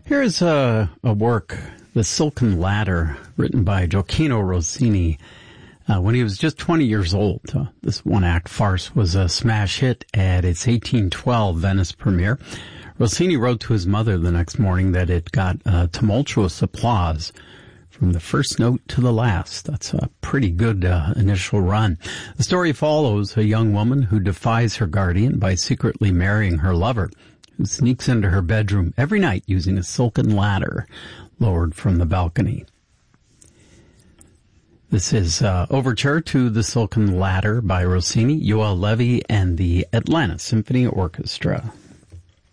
Here is a work, The Silken Ladder, written by Gioacchino Rossini when he was just 20 years old. This one-act farce was a smash hit at its 1812 Venice premiere. Rossini wrote to his mother the next morning that it got tumultuous applause from the first note to the last. That's a pretty good initial run. The story follows a young woman who defies her guardian by secretly marrying her lover, who sneaks into her bedroom every night using a silken ladder lowered from the balcony. This is Overture to the Silken Ladder by Rossini, Yoel Levi, and the Atlanta Symphony Orchestra.